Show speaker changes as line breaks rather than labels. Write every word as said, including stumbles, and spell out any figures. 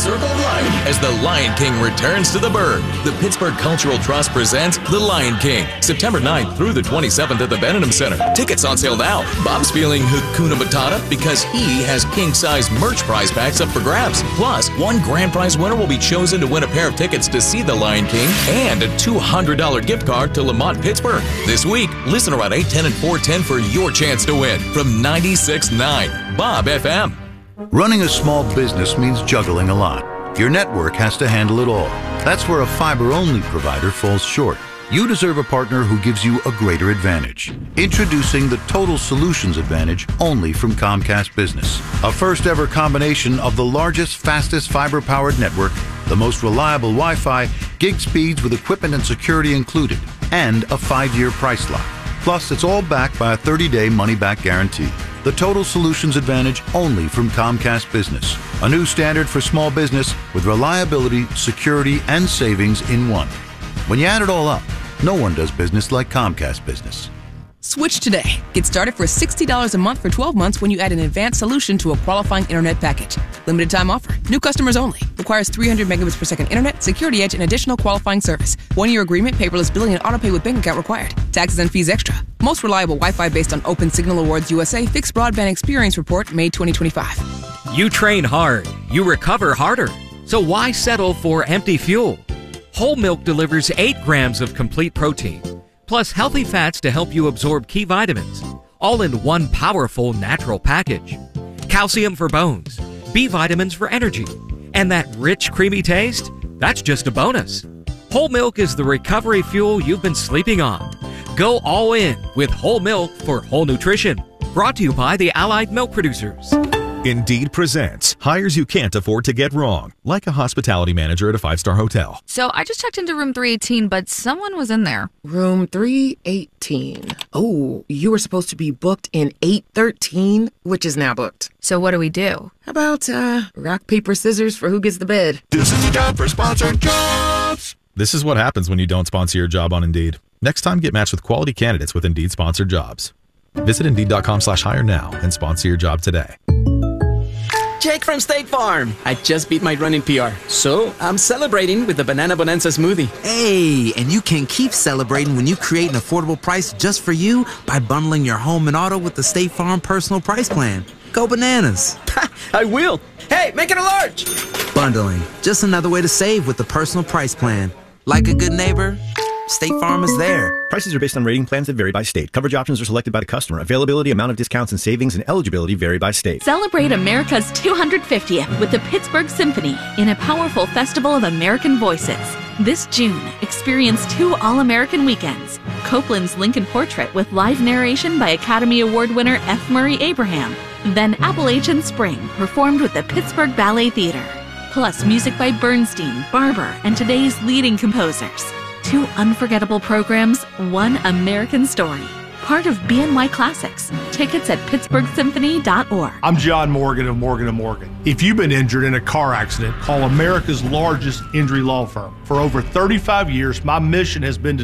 circle of life as The Lion King returns to the Burgh. The Pittsburgh Cultural Trust presents The Lion King, September ninth through the twenty-seventh at the Benham Center. Tickets on sale now. Bob's feeling Hakuna Matata because he has king-size merch prize packs up for grabs. Plus, one grand prize winner will be chosen to win a pair of tickets to see The Lion King and a two hundred dollars gift card to Lamont Pittsburgh. This week, listen around eight ten and four ten for your chance to win from ninety-six point nine Bob F M.
Running a small business means juggling a lot. Your network has to handle it all. That's where a fiber-only provider falls short. You deserve a partner who gives you a greater advantage. Introducing the Total Solutions Advantage only from Comcast Business. A first-ever combination of the largest, fastest fiber-powered network, the most reliable Wi-Fi, gig speeds with equipment and security included, and a five-year price lock. Plus, it's all backed by a thirty-day money-back guarantee. The Total Solutions Advantage only from Comcast Business. A new standard for small business with reliability, security, and savings in one. When you add it all up, no one does business like Comcast Business.
Switch today. Get started for sixty dollars a month for twelve months when you add an advanced solution to a qualifying internet package. Limited time offer. New customers only. Requires three hundred megabits per second internet, security edge, and additional qualifying service. One-year agreement, paperless billing, and autopay with bank account required. Taxes and fees extra. Most reliable Wi-Fi based on Open Signal Awards U S A Fixed Broadband Experience Report, May twenty twenty-five.
You train hard. You recover harder. So why settle for empty fuel? Whole milk delivers eight grams of complete protein, plus healthy fats to help you absorb key vitamins, all in one powerful natural package. Calcium for bones, B vitamins for energy, and that rich, creamy taste, that's just a bonus. Whole milk is the recovery fuel you've been sleeping on. Go all in with whole milk for whole nutrition. Brought to you by the Allied Milk Producers.
Indeed presents hires you can't afford to get wrong, like a hospitality manager at a five-star hotel.
So I just checked into room three eighteen, but someone was in there.
Room three eighteen. Oh, you were supposed to be booked in eight thirteen, which is now booked.
So what do we do?
How about, uh, rock, paper, scissors for who gets the bed?
This is the time for sponsored jobs.
This is what happens when you don't sponsor your job on Indeed. Next time, get matched with quality candidates with Indeed sponsored jobs. Visit Indeed.com slash hire now and sponsor your job today.
Jake from State Farm. I just beat my running P R, so I'm celebrating with the Banana Bonanza smoothie.
Hey, and you can keep celebrating when you create an affordable price just for you by bundling your home and auto with the State Farm Personal Price Plan. Go bananas.
I will. Hey, make it a large.
Bundling, just another way to save with the Personal Price Plan. Like a good neighbor, State Farm is there.
Prices are based on rating plans that vary by state. Coverage options are selected by the customer. Availability, amount of discounts and savings, and eligibility vary by state.
Celebrate America's two hundred fiftieth with the Pittsburgh Symphony in a powerful festival of American voices. This June, experience two All-American weekends. Copeland's Lincoln Portrait with live narration by Academy Award winner F. Murray Abraham. Then Appalachian Spring, performed with the Pittsburgh Ballet Theater. Plus music by Bernstein, Barber, and today's leading composers. Two unforgettable programs, one American story. Part of B N Y Classics. Tickets at pittsburgh symphony dot org.
I'm John Morgan of Morgan and Morgan. If you've been injured in a car accident, call America's largest injury law firm. For over thirty-five years, my mission has been to